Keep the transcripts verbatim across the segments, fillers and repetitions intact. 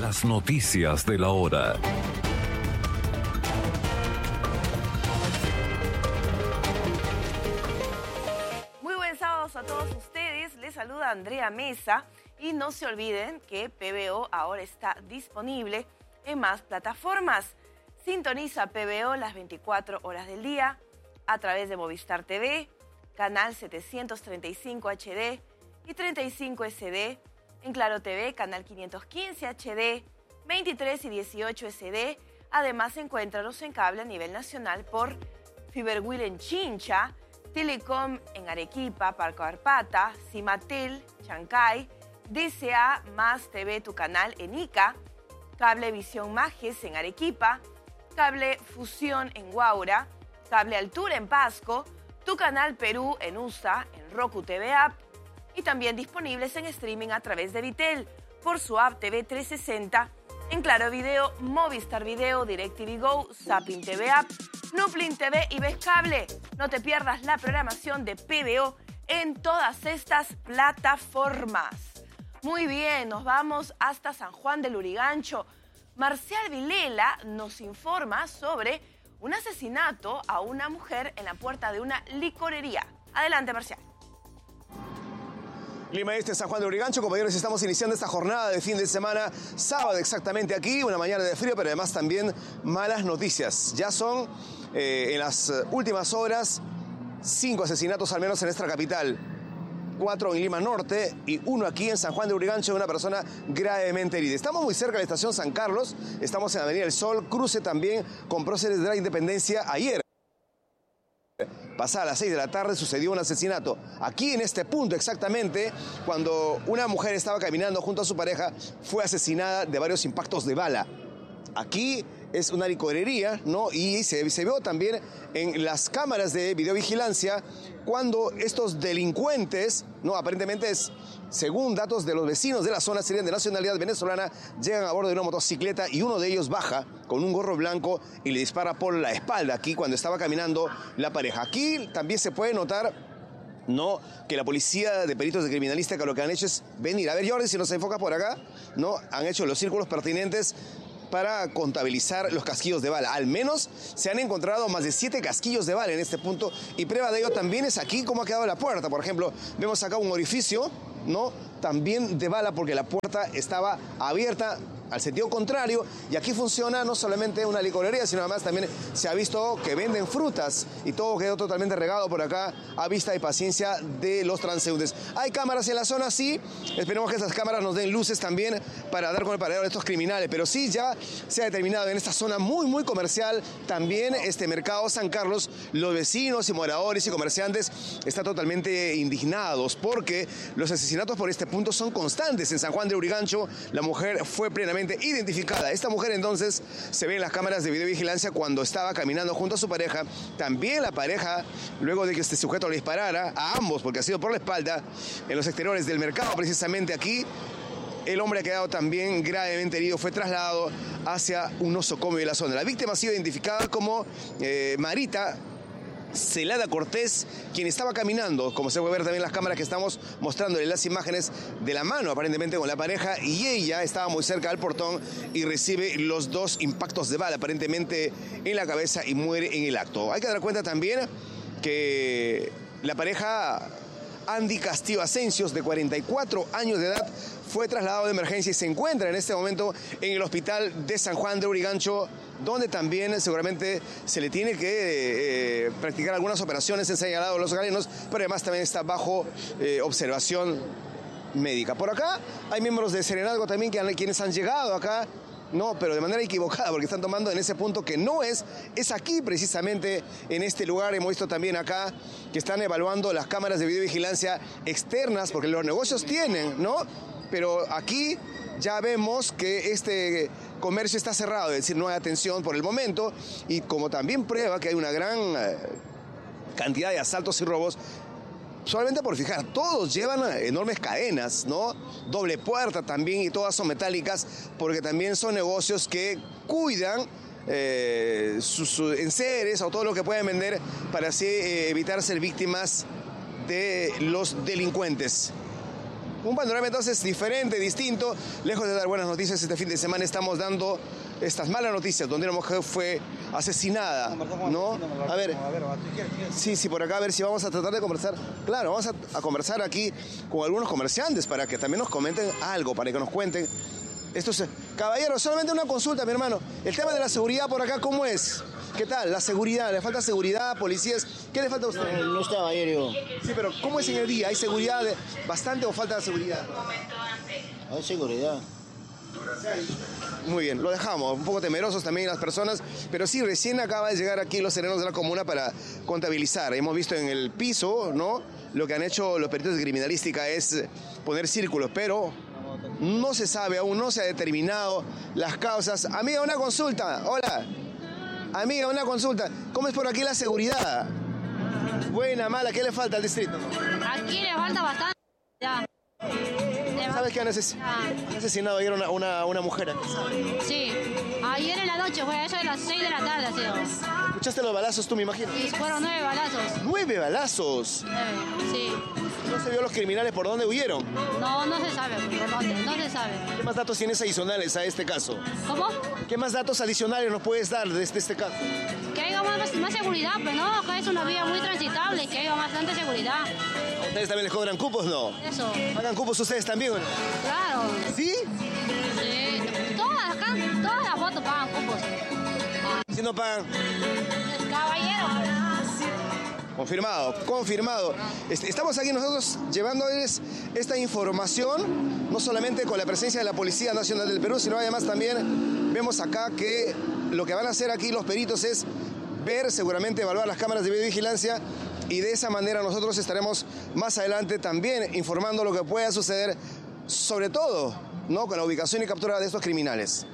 Las noticias de la hora. Muy buen sábado a todos ustedes. Les saluda Andrea Mesa. Y no se olviden que P B O ahora está disponible en más plataformas. Sintoniza P B O las veinticuatro horas del día a través de Movistar T V, canal setecientos treinta y cinco H D y treinta y cinco S D, en Claro T V, canal quinientos quince H D, veintitrés y dieciocho S D. Además, encuéntranos en cable a nivel nacional por Fiberwil en Chincha, Telecom en Arequipa, Parco Arpata, Cimatel, Chancay, D C A más T V, tu canal en Ica, Cablevisión Majes en Arequipa, Cable Fusión en Huaura, Cable Altura en Pasco, tu canal Perú en U S A, en Roku T V App, y también disponibles en streaming a través de Vitel por su app T V trescientos sesenta, en Claro Video, Movistar Video, DirecTV Go, Zapping T V App, Nuplin T V y Ves Cable. No te pierdas la programación de P B O en todas estas plataformas. Muy bien, nos vamos hasta San Juan del Lurigancho. Marcial Vilela nos informa sobre un asesinato a una mujer en la puerta de una licorería. Adelante, Marcial. Lima Este, San Juan de Lurigancho. Compañeros, estamos iniciando esta jornada de fin de semana, sábado exactamente aquí, una mañana de frío, pero además también malas noticias. Ya son, eh, en las últimas horas, cinco asesinatos al menos en nuestra capital. Cuatro en Lima Norte y uno aquí en San Juan de Lurigancho de una persona gravemente herida. Estamos muy cerca de la estación San Carlos, estamos en Avenida El Sol, cruce también con Próceres de la Independencia. Ayer, pasada las seis de la tarde, sucedió un asesinato. Aquí en este punto exactamente, cuando una mujer estaba caminando junto a su pareja, fue asesinada de varios impactos de bala. Aquí es una licorería, ¿no? Y se, se vio también en las cámaras de videovigilancia cuando estos delincuentes, ¿no? Aparentemente es, según datos de los vecinos de la zona, serían de nacionalidad venezolana, llegan a bordo de una motocicleta y uno de ellos baja con un gorro blanco y le dispara por la espalda aquí cuando estaba caminando la pareja. Aquí también se puede notar, ¿no?, que la policía de peritos de criminalística lo que han hecho es venir. A ver, Jordi, si nos enfoca por acá, ¿no? Han hecho los círculos pertinentes para contabilizar los casquillos de bala. Al menos se han encontrado más de siete casquillos de bala en este punto, y prueba de ello también es aquí cómo ha quedado la puerta. Por ejemplo, vemos acá un orificio, ¿no?, también de bala, porque la puerta estaba abierta al sentido contrario, y aquí funciona no solamente una licorería, sino además también se ha visto que venden frutas y todo quedó totalmente regado por acá a vista y paciencia de los transeúntes. ¿Hay cámaras en la zona? Sí. Esperemos que esas cámaras nos den luces también para dar con el paradero de estos criminales, pero sí ya se ha determinado en esta zona muy muy comercial, también este mercado San Carlos, los vecinos y moradores y comerciantes están totalmente indignados porque los asesinatos por este punto son constantes. En San Juan de Lurigancho la mujer fue plenamente identificada. Esta mujer entonces se ve en las cámaras de videovigilancia cuando estaba caminando junto a su pareja. También la pareja, luego de que este sujeto le disparara a ambos, porque ha sido por la espalda, en los exteriores del mercado, precisamente aquí, el hombre ha quedado también gravemente herido, fue trasladado hacia un nosocomio de la zona. La víctima ha sido identificada como eh, Marita Celada Cortés, quien estaba caminando, como se puede ver también en las cámaras que estamos mostrándole las imágenes, de la mano aparentemente con la pareja, y ella estaba muy cerca del portón y recibe los dos impactos de bala aparentemente en la cabeza y muere en el acto. Hay que dar cuenta también que la pareja Andy Castillo Asencios, de cuarenta y cuatro años de edad, fue trasladado de emergencia y se encuentra en este momento en el hospital de San Juan de Lurigancho, donde también seguramente se le tiene que eh, practicar algunas operaciones, han señalado los galenos, pero además también está bajo eh, observación médica. Por acá hay miembros de Serenazgo también que han, quienes han llegado acá, no, pero de manera equivocada, porque están tomando en ese punto que no es, es aquí precisamente, en este lugar. Hemos visto también acá que están evaluando las cámaras de videovigilancia externas, porque los negocios tienen, ¿no? Pero aquí ya vemos que este comercio está cerrado, es decir, no hay atención por el momento, y como también prueba que hay una gran eh, cantidad de asaltos y robos, solamente por fijar, todos llevan enormes cadenas, ¿no? Doble puerta también, y todas son metálicas, porque también son negocios que cuidan eh, sus, sus enseres o todo lo que pueden vender para así eh, evitar ser víctimas de los delincuentes. Un panorama entonces diferente, distinto. Lejos de dar buenas noticias, este fin de semana estamos dando estas malas noticias, donde una mujer fue asesinada, ¿no? A ver, sí, sí, por acá, a ver si vamos a tratar de conversar. Claro, vamos a, a conversar aquí con algunos comerciantes para que también nos comenten algo, para que nos cuenten. Estos, caballero, solamente una consulta, mi hermano. El tema de la seguridad por acá, ¿cómo es? ¿Qué tal? La seguridad, ¿le falta seguridad, policías? ¿Qué le falta a usted? No, no estaba ayer yo. Sí, pero ¿cómo es en el día? ¿Hay seguridad de, bastante o falta de seguridad? Hay seguridad. Muy bien, lo dejamos. Un poco temerosos también las personas, pero sí, recién acaba de llegar aquí los serenos de la comuna para contabilizar. Hemos visto en el piso, ¿no? Lo que han hecho los peritos de criminalística es poner círculos, pero no se sabe aún, no se ha determinado las causas. Amiga, una consulta. Hola. Amiga, una consulta. ¿Cómo es por aquí la seguridad? Buena, mala, ¿qué le falta al distrito? Aquí le falta bastante. Ya. ¿Sabes que han, ases han asesinado ayer una, una, una mujer? Sí. Ayer en la noche fue eso de las seis de la tarde, ha sido. ¿Escuchaste los balazos tú, me imagino? Y fueron nueve balazos. ¿Nueve balazos? Nueve, sí. ¿No se vio los criminales por dónde huyeron? No, no se sabe por dónde, no se sabe. ¿Qué más datos tienes adicionales a este caso? ¿Cómo? ¿Qué más datos adicionales nos puedes dar desde este caso? Que haya más, más seguridad, pues no, acá es una vía muy transitable, que haya bastante seguridad. ¿A ustedes también les cobran cupos, no? Eso. ¿Pagan cupos ustedes también o no? Claro. ¿Sí? Sí. Todas acá, todas las fotos pagan cupos. Si no pagan. Caballero. Confirmado, confirmado. Estamos aquí nosotros llevándoles esta información, no solamente con la presencia de la Policía Nacional del Perú, sino además también vemos acá que lo que van a hacer aquí los peritos es ver, seguramente evaluar las cámaras de videovigilancia, y de esa manera nosotros estaremos más adelante también informando lo que pueda suceder, sobre todo, ¿no?, con la ubicación y captura de estos criminales.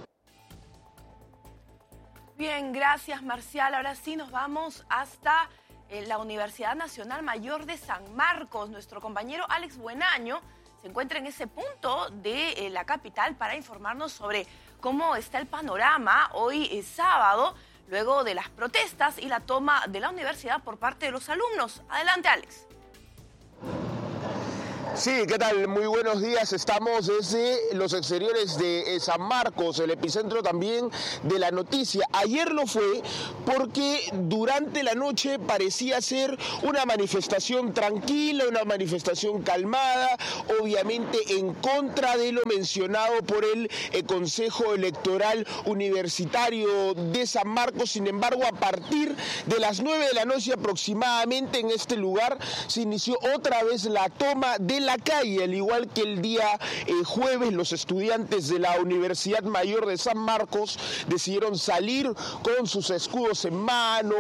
Bien, gracias, Marcial. Ahora sí nos vamos hasta eh, la Universidad Nacional Mayor de San Marcos. Nuestro compañero Alex Buenaño se encuentra en ese punto de eh, la capital para informarnos sobre cómo está el panorama hoy es sábado, luego de las protestas y la toma de la universidad por parte de los alumnos. Adelante, Alex. Sí, ¿qué tal? Muy buenos días. Estamos desde los exteriores de San Marcos, el epicentro también de la noticia. Ayer lo fue porque durante la noche parecía ser una manifestación tranquila, una manifestación calmada, obviamente en contra de lo mencionado por el eh, Consejo Electoral Universitario de San Marcos. Sin embargo, a partir de las nueve de la noche aproximadamente en este lugar se inició otra vez la toma de la calle, al igual que el día eh, jueves. Los estudiantes de la Universidad Mayor de San Marcos decidieron salir con sus escudos en mano,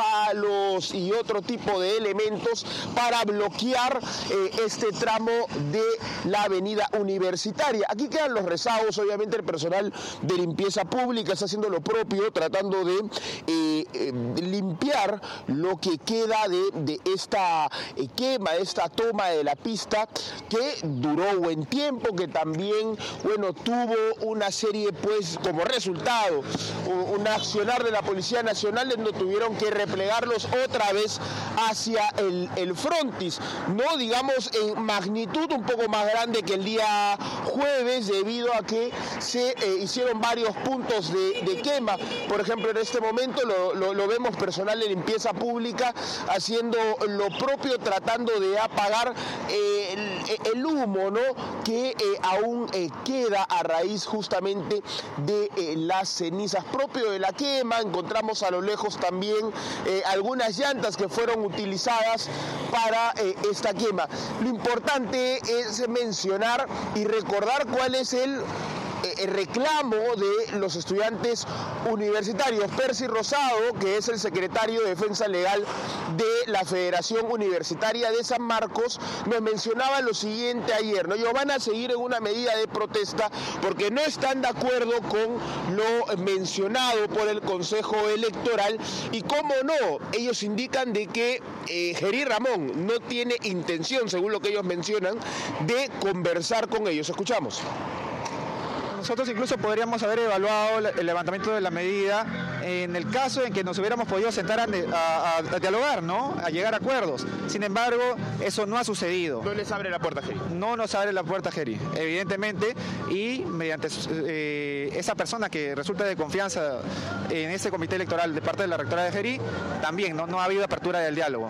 palos y otro tipo de elementos para bloquear eh, este tramo de la avenida Universitaria. Aquí quedan los rezagos. Obviamente el personal de limpieza pública está haciendo lo propio, tratando de eh, eh, limpiar lo que queda de, de esta eh, quema, de esta toma de la pista, que duró buen tiempo, que también, bueno, tuvo una serie, pues, como resultado, un, un accionar de la Policía Nacional, donde tuvieron que replegarlos otra vez hacia el, el frontis, no digamos en magnitud un poco más grande que el día jueves, debido a que se eh, hicieron varios puntos de, de quema. Por ejemplo, en este momento lo, lo, lo vemos personal de limpieza pública haciendo lo propio, tratando de apagar eh, el, el humo, ¿no?, que eh, aún eh, queda a raíz justamente de eh, las cenizas propio de la quema. Encontramos a lo lejos también eh, algunas llantas que fueron utilizadas para eh, esta quema. Lo importante es mencionar y recordar cuál es el el reclamo de los estudiantes universitarios. Percy Rosado, que es el secretario de Defensa Legal de la Federación Universitaria de San Marcos, nos mencionaba lo siguiente ayer, ¿no? Ellos van a seguir en una medida de protesta porque no están de acuerdo con lo mencionado por el Consejo Electoral, y cómo no, ellos indican de que eh, Gerí Ramón no tiene intención, según lo que ellos mencionan, de conversar con ellos. Escuchamos. Nosotros incluso podríamos haber evaluado el levantamiento de la medida en el caso en que nos hubiéramos podido sentar a, a, a dialogar, ¿no? A llegar a acuerdos. Sin embargo, eso no ha sucedido. ¿No les abre la puerta, Geri? No nos abre la puerta, Geri, evidentemente, y mediante eh, esa persona que resulta de confianza en ese comité electoral de parte de la rectora de Geri, también no, no ha habido apertura del diálogo.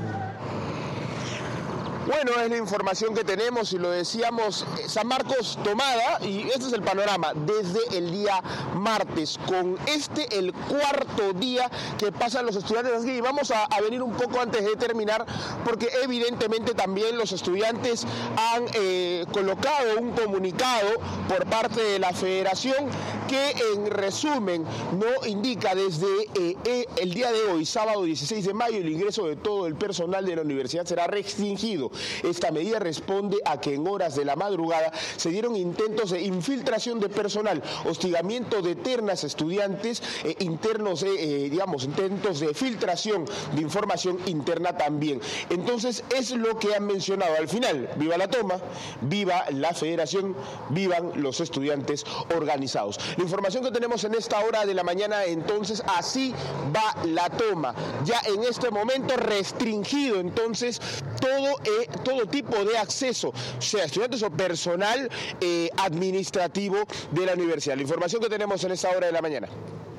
Bueno, es la información que tenemos y lo decíamos, San Marcos tomada, y este es el panorama desde el día martes, con este el cuarto día que pasan los estudiantes aquí. Y vamos a, a venir un poco antes de terminar, porque evidentemente también los estudiantes han eh, colocado un comunicado por parte de la federación que en resumen no indica desde eh, eh, el día de hoy, sábado dieciséis de mayo, el ingreso de todo el personal de la universidad será restringido. Esta medida responde a que en horas de la madrugada se dieron intentos de infiltración de personal, hostigamiento de ternas estudiantes, eh, internos, eh, eh, digamos, intentos de filtración de información interna también. Entonces es lo que han mencionado al final. Viva la toma, viva la federación, vivan los estudiantes organizados. La información que tenemos en esta hora de la mañana, entonces así va la toma. Ya en este momento restringido entonces todo eh, todo tipo de acceso, sea estudiantes o personal eh, administrativo de la universidad. La información que tenemos en esta hora de la mañana.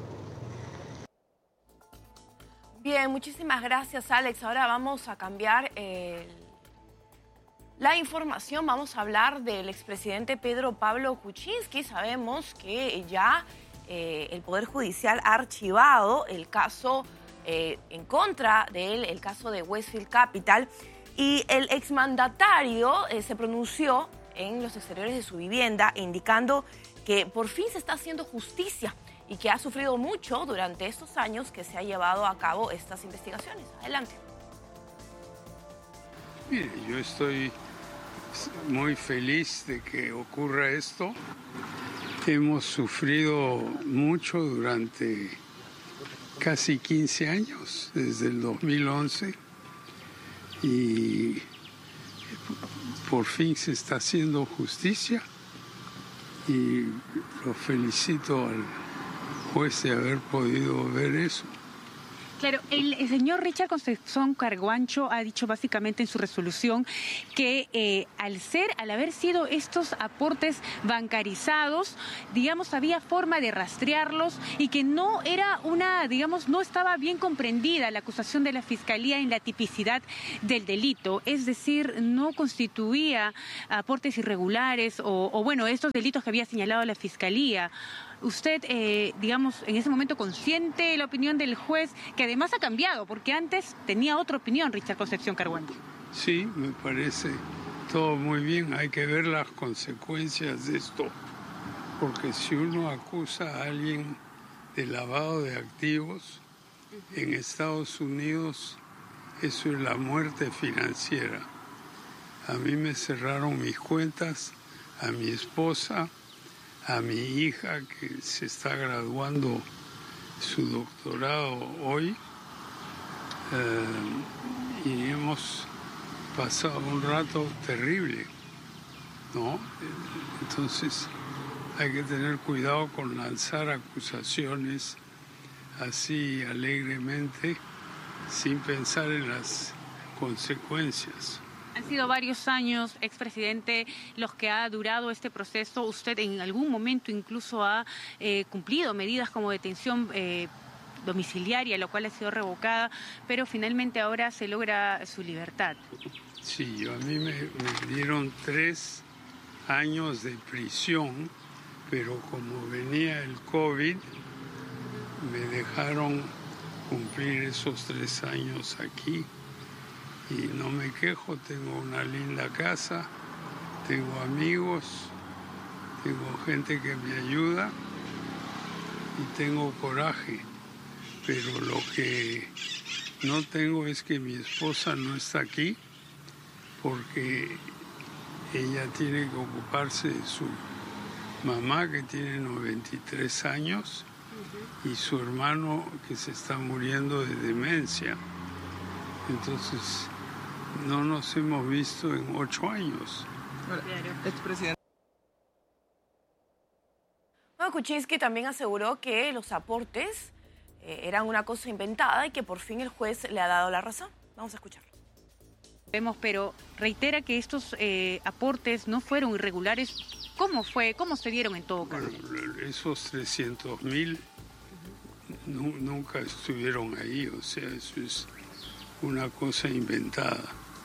Bien, muchísimas gracias, Alex. Ahora vamos a cambiar el... la información. Vamos a hablar del expresidente Pedro Pablo Kuczynski. Sabemos que ya eh, el Poder Judicial ha archivado el caso eh, en contra de él, el caso de Westfield Capital. Y el exmandatario eh, se pronunció en los exteriores de su vivienda, indicando que por fin se está haciendo justicia y que ha sufrido mucho durante estos años que se ha llevado a cabo estas investigaciones. Adelante. Mire, yo estoy muy feliz de que ocurra esto. Hemos sufrido mucho durante casi quince años, desde el dos mil once. Y por fin se está haciendo justicia y lo felicito al juez de haber podido ver eso. Claro, el, el señor Richard Concepción Carguancho ha dicho básicamente en su resolución que eh, al ser, al haber sido estos aportes bancarizados, digamos, había forma de rastrearlos y que no era una, digamos, no estaba bien comprendida la acusación de la Fiscalía en la tipicidad del delito, es decir, no constituía aportes irregulares o, o bueno, estos delitos que había señalado la Fiscalía. Usted, eh, digamos, en ese momento consciente de la opinión del juez, que además ha cambiado, porque antes tenía otra opinión Richard Concepción Carguancho. Sí, me parece todo muy bien. Hay que ver las consecuencias de esto, porque si uno acusa a alguien de lavado de activos en Estados Unidos, eso es la muerte financiera. A mí me cerraron mis cuentas, a mi esposa, a mi hija que se está graduando su doctorado hoy, eh, y hemos pasado un rato terrible, ¿no? Entonces hay que tener cuidado con lanzar acusaciones así alegremente, sin pensar en las consecuencias. Han sido varios años, expresidente, los que ha durado este proceso. Usted en algún momento incluso ha eh, cumplido medidas como detención eh, domiciliaria, lo cual ha sido revocada, pero finalmente ahora se logra su libertad. Sí, yo, a mí me, me dieron tres años de prisión, pero como venía el COVID, me dejaron cumplir esos tres años aquí. Y no me quejo, tengo una linda casa, tengo amigos, tengo gente que me ayuda y tengo coraje. Pero lo que no tengo es que mi esposa no está aquí porque ella tiene que ocuparse de su mamá que tiene noventa y tres años y su hermano que se está muriendo de demencia. Entonces, no nos hemos visto en ocho años. Bueno, expresidente. Bueno, Kuczynski también aseguró que los aportes eh, eran una cosa inventada y que por fin el juez le ha dado la razón. Vamos a escucharlo. Vemos, pero reitera que estos eh, aportes no fueron irregulares. ¿Cómo fue? ¿Cómo se dieron en todo caso? Bueno, esos trescientos mil nunca estuvieron ahí, o sea, eso es una cosa inventada.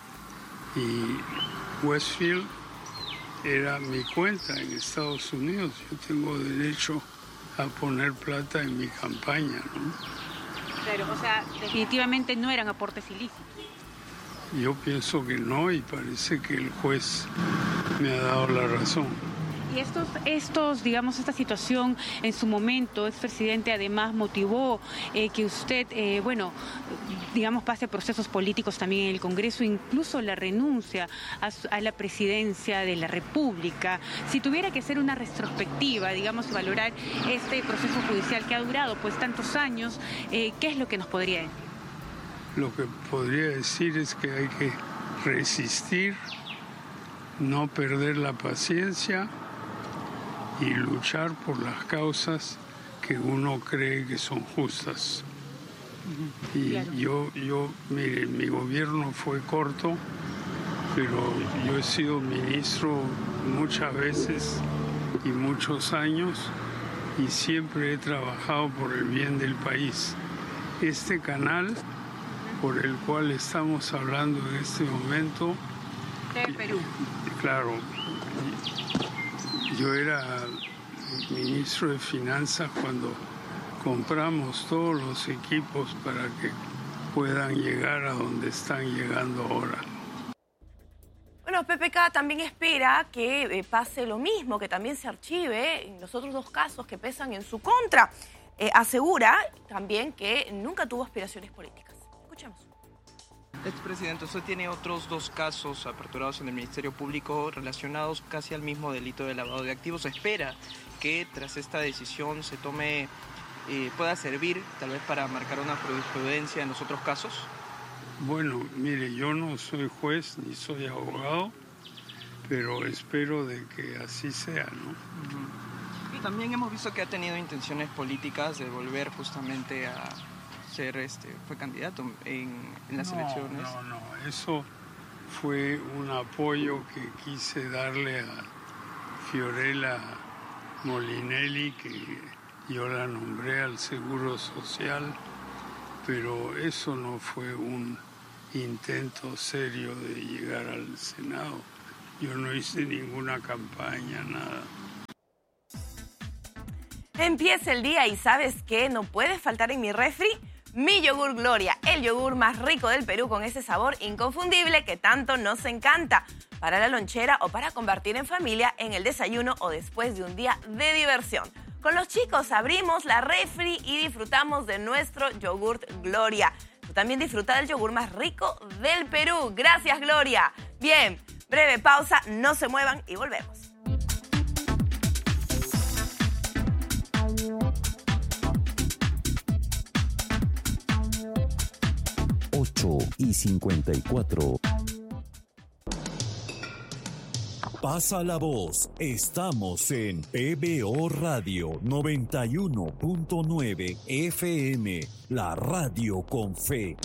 Y Westfield era mi cuenta en Estados Unidos. Yo tengo derecho a poner plata en mi campaña, ¿no? Claro, o sea, definitivamente no eran aportes ilícitos. Yo pienso que no y parece que el juez me ha dado la razón. Y estos, estos, digamos, esta situación en su momento, expresidente, además motivó eh, que usted, eh, bueno, digamos, pase procesos políticos también en el Congreso, incluso la renuncia a, su, a la presidencia de la República. Si tuviera que hacer una retrospectiva, digamos, y valorar este proceso judicial que ha durado pues tantos años, eh, ¿qué es lo que nos podría decir? Lo que podría decir es que hay que resistir, no perder la paciencia y luchar por las causas que uno cree que son justas. Y claro. yo, yo, mire, mi gobierno fue corto, pero yo he sido ministro muchas veces y muchos años y siempre he trabajado por el bien del país. Este canal por el cual estamos hablando en este momento, de Perú. Claro, yo era ministro de Finanzas cuando compramos todos los equipos para que puedan llegar a donde están llegando ahora. Bueno, P P K también espera que eh, pase lo mismo, que también se archive en los otros dos casos que pesan en su contra. Eh, asegura también que nunca tuvo aspiraciones políticas. Escuchemos. Expresidente, usted tiene otros dos casos aperturados en el Ministerio Público relacionados casi al mismo delito de lavado de activos. ¿Espera que tras esta decisión se tome, eh, pueda servir tal vez para marcar una jurisprudencia en los otros casos? Bueno, mire, yo no soy juez ni soy abogado, pero espero de que así sea, ¿no? Uh-huh. Y también hemos visto que ha tenido intenciones políticas de volver justamente a ser, este, fue candidato en, en las no, elecciones. No, no, eso fue un apoyo que quise darle a Fiorella Molinelli, que yo la nombré al Seguro Social, pero eso no fue un intento serio de llegar al Senado. Yo no hice ninguna campaña, nada. Empieza el día y ¿sabes qué? No puede faltar en mi refri mi yogur Gloria, el yogur más rico del Perú con ese sabor inconfundible que tanto nos encanta para la lonchera o para convertir en familia en el desayuno o después de un día de diversión. Con los chicos abrimos la refri y disfrutamos de nuestro yogurt Gloria. Tú también disfruta del yogur más rico del Perú. Gracias, Gloria. Bien, breve pausa, no se muevan y volvemos. ocho y cincuenta y cuatro. Pasa la voz. Estamos en P B O Radio noventa y uno punto nueve F M, la radio con fe.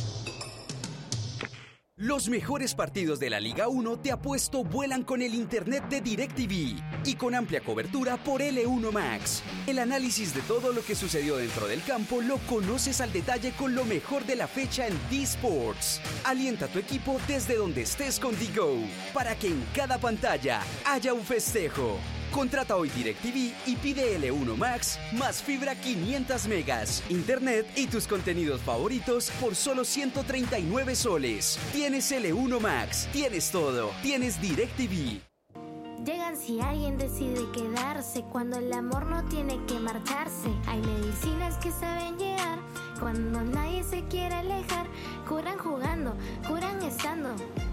Los mejores partidos de la Liga uno Te Apuesto vuelan con el internet de DirecTV y con amplia cobertura por L uno Max. El análisis de todo lo que sucedió dentro del campo lo conoces al detalle con lo mejor de la fecha en D-Sports. Alienta a tu equipo desde donde estés con DiGo para que en cada pantalla haya un festejo. Contrata hoy DirecTV y pide L uno Max más fibra quinientos megas, internet y tus contenidos favoritos por solo ciento treinta y nueve soles. Tienes L uno Max, tienes todo, tienes DirecTV. Llegan si alguien decide quedarse, cuando el amor no tiene que marcharse. Hay medicinas que saben llegar, cuando nadie se quiere alejar. Curan jugando, curan estando.